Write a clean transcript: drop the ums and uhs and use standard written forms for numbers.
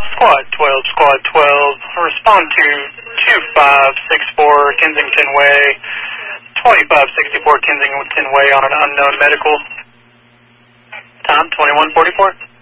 Squad 12, respond to 2564 Kensington Way, 2564 Kensington Way on an unknown medical. Time 2144.